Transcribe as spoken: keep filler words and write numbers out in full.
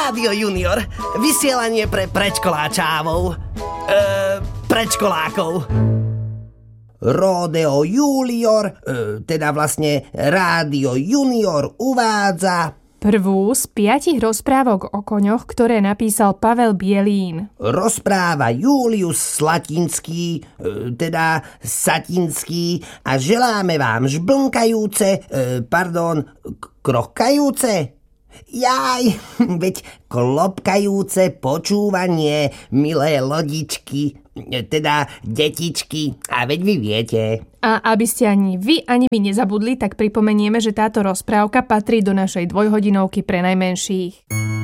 Rádio Junior, vysielanie pre predškoláčávov. Eee, predškolákov. Ródeo Junior, e, teda vlastne Rádio Junior uvádza prvú z piatich rozprávok o koňoch, ktoré napísal Pavel Bielín. Rozpráva Julius Slatinský, e, teda Satinský, a želáme vám žblnkajúce, e, pardon, krokajúce? Jaj, veď klopkajúce počúvanie, milé lodičky, teda detičky, a veď vy viete. A aby ste ani vy, ani my nezabudli, tak pripomenieme, že táto rozprávka patrí do našej dvojhodinovky pre najmenších.